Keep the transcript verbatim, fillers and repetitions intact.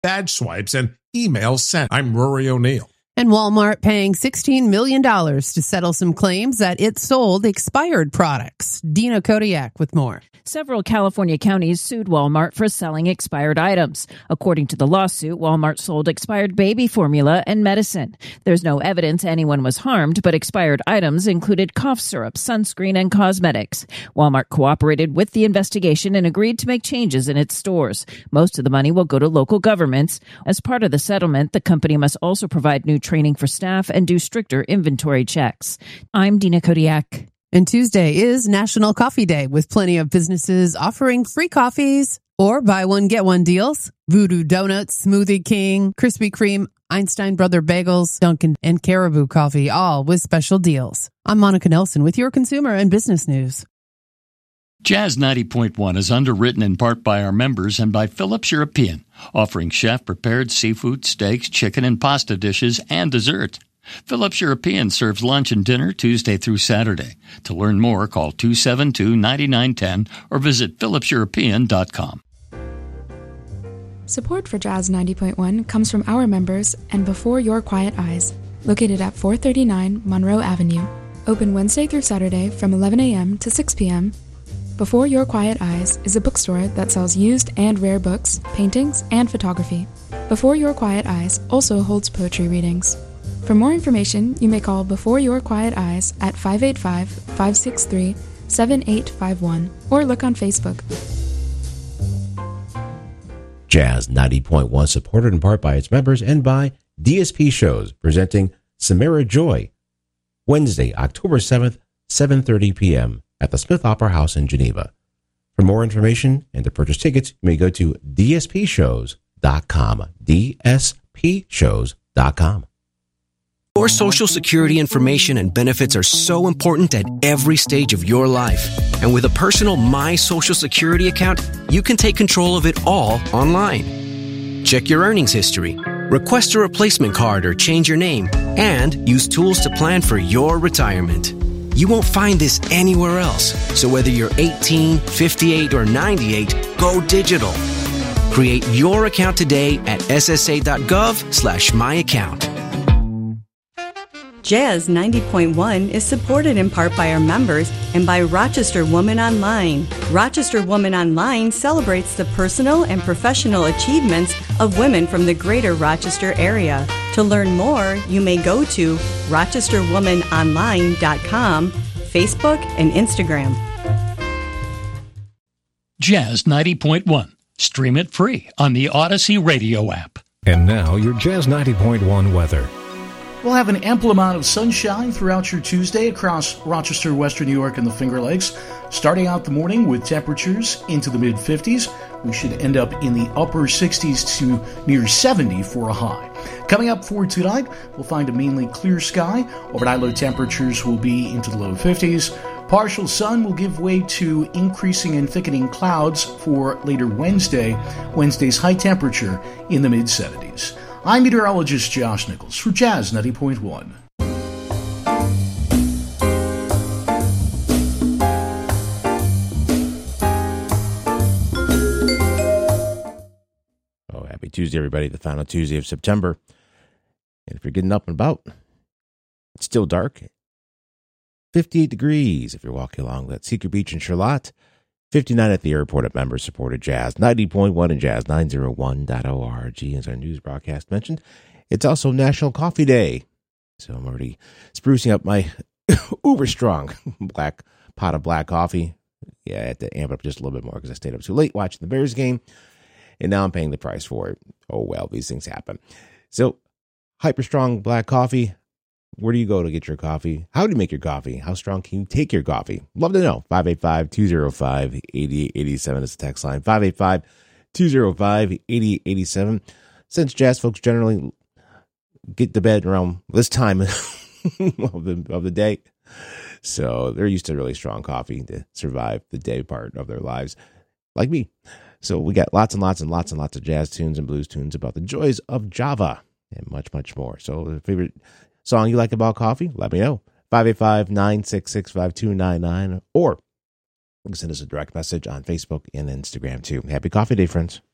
badge swipes, and emails sent. I'm Rory O'Neill. And Walmart paying sixteen million dollars to settle some claims that it sold expired products. Dina Kodiak with more. Several California counties sued Walmart for selling expired items. According to the lawsuit, Walmart sold expired baby formula and medicine. There's no evidence anyone was harmed, but expired items included cough syrup, sunscreen, and cosmetics. Walmart cooperated with the investigation and agreed to make changes in its stores. Most of the money will go to local governments. As part of the settlement, the company must also provide new training for staff and do stricter inventory checks. I'm Dina Kodiak. And Tuesday is National Coffee Day, with plenty of businesses offering free coffees or buy one, get one deals. Voodoo Donuts, Smoothie King, Krispy Kreme, Einstein Brother Bagels, Dunkin', and Caribou Coffee, all with special deals. I'm Monica Nelson with your consumer and business news. Jazz ninety point one is underwritten in part by our members and by Phillips European, offering chef-prepared seafood, steaks, chicken, and pasta dishes, and dessert. Phillips European serves lunch and dinner Tuesday through Saturday. To learn more, call two seven two, nine nine one zero or visit phillips european dot com. Support for Jazz ninety point one comes from our members and Before Your Quiet Eyes, located at four thirty-nine Monroe Avenue. Open Wednesday through Saturday from eleven a.m. to six p.m. Before Your Quiet Eyes is a bookstore that sells used and rare books, paintings, and photography. Before Your Quiet Eyes also holds poetry readings. For more information, you may call Before Your Quiet Eyes at five eight five, five six three, seven eight five one or look on Facebook. Jazz ninety point one, supported in part by its members and by D S P Shows, presenting Samara Joy, Wednesday, October seventh, seven thirty p.m. at the Smith Opera House in Geneva. For more information and to purchase tickets, you may go to d s p shows dot com, d s p shows dot com. Your Social Security information and benefits are so important at every stage of your life. And with a personal My Social Security account, you can take control of it all online. Check your earnings history, request a replacement card or change your name, and use tools to plan for your retirement. You won't find this anywhere else. So whether you're eighteen, fifty-eight, or ninety-eight, go digital. Create your account today at s s a dot gov slash my account. Jazz ninety point one is supported in part by our members and by Rochester Woman Online. Rochester Woman Online celebrates the personal and professional achievements of women from the greater Rochester area. To learn more, you may go to rochester woman online dot com, Facebook, and Instagram. Jazz ninety point one. Stream it free on the Odyssey radio app. And now your Jazz ninety point one weather. We'll have an ample amount of sunshine throughout your Tuesday across Rochester, Western New York, and the Finger Lakes. Starting out the morning with temperatures into the mid-fifties, we should end up in the upper sixties to near seventy for a high. Coming up for tonight, we'll find a mainly clear sky. Overnight low temperatures will be into the low fifties. Partial sun will give way to increasing and thickening clouds for later Wednesday. Wednesday's high temperature in the mid-seventies. I'm meteorologist Josh Nichols for Jazz ninety point one. Oh, happy Tuesday, everybody. The final Tuesday of September. And if you're getting up and about, it's still dark. fifty-eight degrees if you're walking along that Secret Beach in Charlotte. fifty-nine at the airport at member-supported Jazz ninety point one and jazz nine oh one dot org, as our news broadcast mentioned. It's also National Coffee Day, so I'm already sprucing up my uber-strong black pot of black coffee. Yeah, I had to amp it up just a little bit more because I stayed up too late watching the Bears game, and now I'm paying the price for it. Oh, well, these things happen. So, hyper-strong black coffee. Where do you go to get your coffee? How do you make your coffee? How strong can you take your coffee? Love to know. five eight five, two oh five, eight eight eight seven is the text line. five eight five, two oh five, eight eight eight seven. Since jazz folks generally get to bed around this time of, the, of the day, so they're used to really strong coffee to survive the day part of their lives, like me. So we got lots and lots and lots and lots of jazz tunes and blues tunes about the joys of Java and much, much more. So the favorite song you like about coffee, let me know. five eight five, nine six six, five two nine nine, or you can send us a direct message on Facebook and Instagram too. Happy Coffee Day, friends.